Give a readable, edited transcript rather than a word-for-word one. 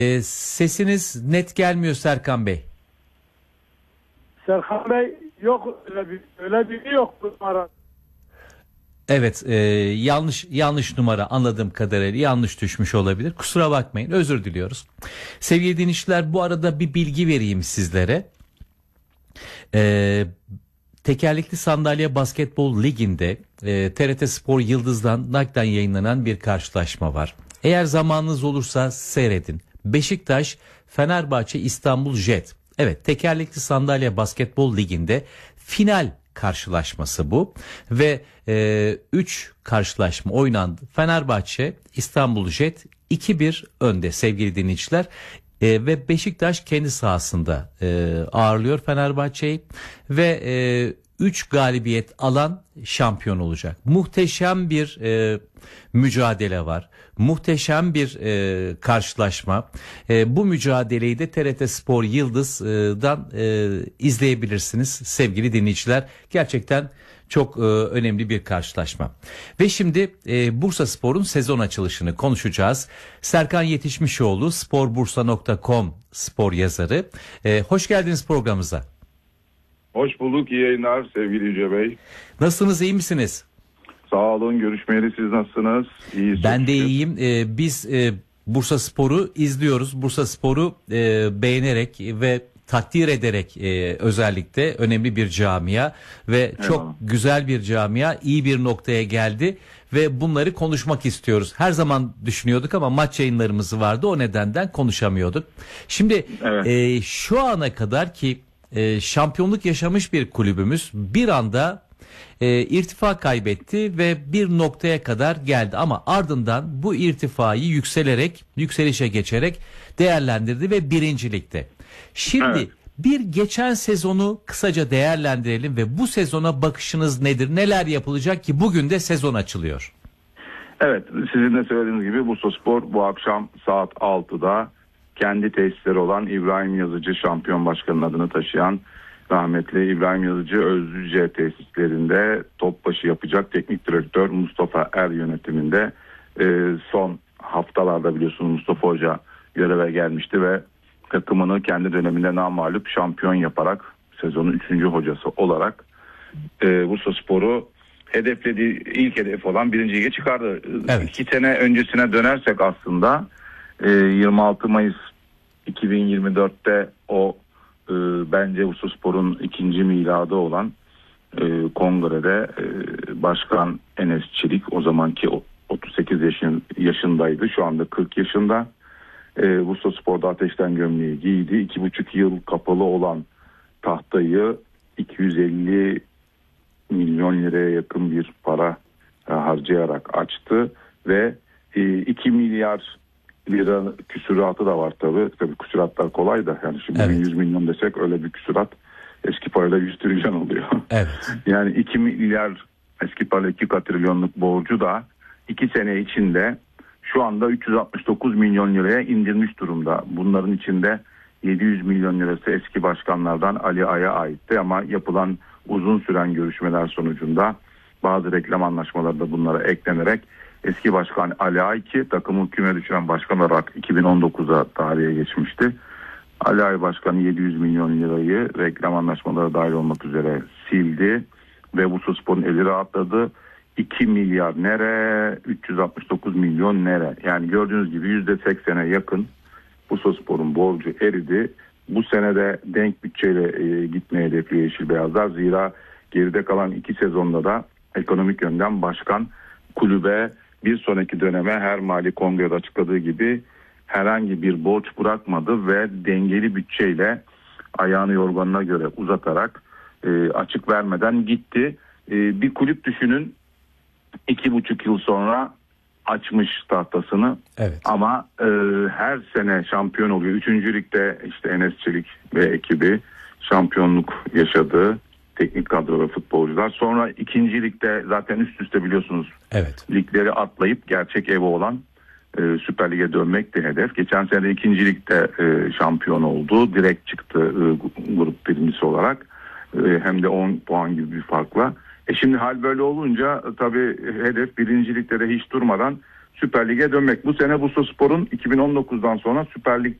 Sesiniz net gelmiyor Serkan Bey. Serkan Bey yok, öyle biri yok bu numara. Evet, yanlış numara, anladığım kadarıyla yanlış düşmüş olabilir. Kusura bakmayın, özür diliyoruz. Sevgili dinleyiciler, bu arada bir bilgi vereyim sizlere. Tekerlekli Sandalye Basketbol Ligi'nde TRT Spor Yıldız'dan naklen yayınlanan bir karşılaşma var. Eğer zamanınız olursa seyredin. Beşiktaş Fenerbahçe İstanbul Jet. Evet, Tekerlekli Sandalye Basketbol Ligi'nde final karşılaşması bu ve 3 karşılaşma oynandı. Fenerbahçe İstanbul Jet 2-1 önde sevgili dinleyiciler. Ve Beşiktaş kendi sahasında ağırlıyor Fenerbahçe'yi ve 3 galibiyet alan şampiyon olacak. Muhteşem bir mücadele var. Muhteşem bir karşılaşma. Bu mücadeleyi de TRT Spor Yıldız'dan izleyebilirsiniz sevgili dinleyiciler. Gerçekten çok önemli bir karşılaşma. Ve şimdi Bursaspor'un sezon açılışını konuşacağız. Serkan Yetişmişoğlu, sporbursa.com spor yazarı. Hoş geldiniz programımıza. Hoş bulduk, iyi yayınlar sevgili Yüce Bey. Nasılsınız, iyi misiniz? Sağ olun, görüşmeyeli, siz nasılsınız? İyi. Ben de iyiyim. Biz Bursaspor'u izliyoruz. Bursaspor'u beğenerek ve takdir ederek özellikle önemli bir camia ve çok güzel bir camia, iyi bir noktaya geldi ve bunları konuşmak istiyoruz. Her zaman düşünüyorduk ama maç yayınlarımız vardı, o nedenden konuşamıyorduk. Şimdi şu ana kadar ki şampiyonluk yaşamış bir kulübümüz bir anda irtifa kaybetti ve bir noktaya kadar geldi ama ardından bu irtifayı yükselişe geçerek değerlendirdi ve birincilikte. Şimdi bir geçen sezonu kısaca değerlendirelim ve bu sezona bakışınız nedir? Neler yapılacak ki bugün de sezon açılıyor? Evet, sizin de söylediğiniz gibi Bursaspor bu akşam saat 6'da kendi tesisleri olan İbrahim Yazıcı Şampiyon Başkanı'nın adını taşıyan rahmetli İbrahim Yazıcı Özlüce tesislerinde top başı yapacak. Teknik direktör Mustafa Er yönetiminde son haftalarda biliyorsunuz Mustafa Hoca göreve gelmişti ve takımını kendi döneminde namağlup şampiyon yaparak sezonun 3. hocası olarak Bursaspor'u hedeflediği ilk hedef olan 1. lige çıkardı. Evet. 2 sene öncesine dönersek aslında 26 Mayıs 2024'te o bence Bursaspor'un 2. miladı olan kongrede Başkan Enes Çelik, o zamanki 38 yaşındaydı, şu anda 40 yaşında. Bursaspor'da ateşten gömleği giydi. 2,5 yıl kapalı olan tahtayı 250 milyon liraya yakın bir para harcayarak açtı ve 2 milyar lira küsuratı da var tabii. Tabii küsuratlar kolay da yani şimdi 100 milyon desek öyle bir küsurat eski parayla 100 trilyon oluyor. Evet. Yani 2 milyar eski parayla 2 katrilyonluk borcu da 2 sene içinde şu anda 369 milyon liraya indirmiş durumda. Bunların içinde 700 milyon lirası eski başkanlardan Ali Ay'a aitti ama yapılan uzun süren görüşmeler sonucunda bazı reklam anlaşmaları da bunlara eklenerek eski başkan Ali Ay, ki takımın küme düşüren başkan olarak 2019'a tarihe geçmişti. Ali Ay başkanı 700 milyon lirayı reklam anlaşmaları dahil olmak üzere sildi ve Bursaspor'un eli rahatladı. 2 milyar nere, 369 milyon nere? Yani gördüğünüz gibi %80'e yakın Bursaspor'un borcu eridi. Bu senede denk bütçeyle gitmeye hedefliyor Yeşil Beyazlar. Zira geride kalan 2 sezonda da ekonomik yönden başkan kulübe bir sonraki döneme her mali kongrede açıkladığı gibi herhangi bir borç bırakmadı ve dengeli bütçeyle ayağını yorganına göre uzatarak açık vermeden gitti. Bir kulüp düşünün, 2,5 yıl sonra açmış tahtasını, ama her sene şampiyon oluyor. 3. ligde işte Enes Çelik ve ekibi şampiyonluk yaşadı, teknik kadro ve futbolcular. Sonra 2. ligde zaten üst üste biliyorsunuz ligleri atlayıp gerçek evi olan Süper Lig'e dönmek de hedef. Geçen sene 2. ligde şampiyon oldu. Direkt çıktı grup birincisi olarak. Hem de 10 puan gibi bir farkla. Şimdi hal böyle olunca tabii hedef 1. ligde de hiç durmadan Süper Lig'e dönmek. Bu sene Bursaspor'un 2019'dan sonra Süper Lig